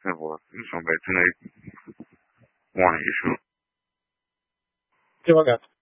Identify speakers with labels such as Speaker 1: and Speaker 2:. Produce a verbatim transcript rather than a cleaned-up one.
Speaker 1: simple. This one back tonight. Warning issue.
Speaker 2: Devagar.